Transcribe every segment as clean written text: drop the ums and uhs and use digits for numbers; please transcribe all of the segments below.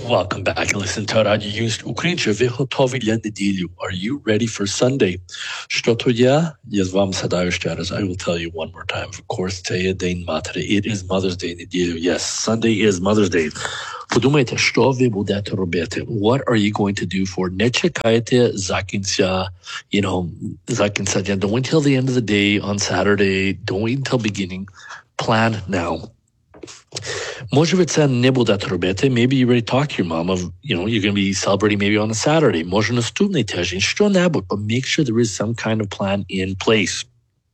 Welcome back. Listen to Radio Юст Українче. Ви готові для неділю? Are you ready for Sunday? Що то я? Я з вами згадаю ще раз. I will tell you one more time. Of course, це є День Матері. It is Mother's Day неділю. Yes, Sunday is Mother's Day. Подумайте, що ви будете робити? What are you going to do for? Не чекайте за кінця, за кінця дня. Don't wait till the end of the day on Saturday. Don't wait until beginning. Plan now. Може ви це не будете робити. Maybe you already talked to your mom of, you're going to be celebrating maybe on a Saturday. Може наступний тиждень. Що-небудь. But make sure there is some kind of plan in place.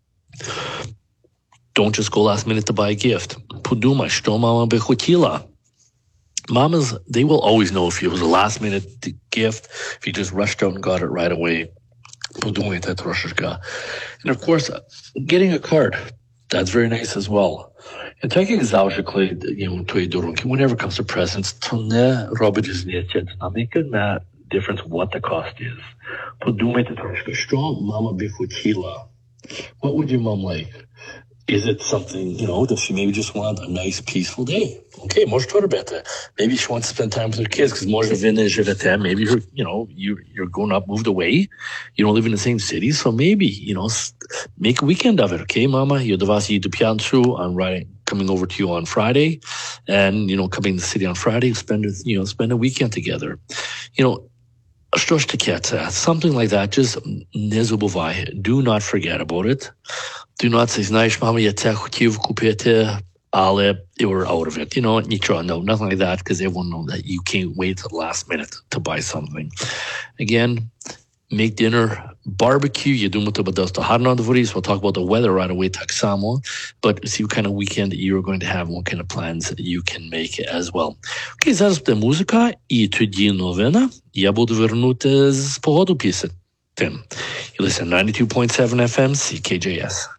Don't just go last minute to buy a gift. Подумай, що мама би хотіла. Mamas, they will always know if it was a last minute gift, if you just rushed out and got it right away. Подумайте трошечка. And of course, getting a card. That's very nice as well. And taking завжди, коли, твої дарунки, whenever it comes to presents, то не робить різниці. It's not making a difference what the cost is. Подумайте трошки, що мама би хотіла. What would your mom like? Is it something, does she maybe just want a nice, peaceful day? Okay, може то робити. Maybe she wants to spend time with her kids, because може ви не живете. Maybe you're grown up, moved away. You don't live in the same city, so maybe, make a weekend of it, okay, mama? Я до вас їду п'ятницю, I'm coming over to you on Friday, and, coming to the city on Friday, spend a weekend together. Що ж таке це? Something like that, just не забувай. Do not forget about it. Do not say, знаєш, мама, я це хотів купити, але you were out of it. Нічого, no, nothing like that, because everyone knows that you can't wait till the last minute to buy something. Again, make dinner, barbecue. Я думаю, це буде гарно на дворі, so we'll talk about the weather right away так само. But see what kind of weekend you're going to have, what kind of plans you can make as well. Окей, зараз буде музика, і тоді новина. Я буду вернути з погоду після тим. You listen 92.7 FM, CKJS.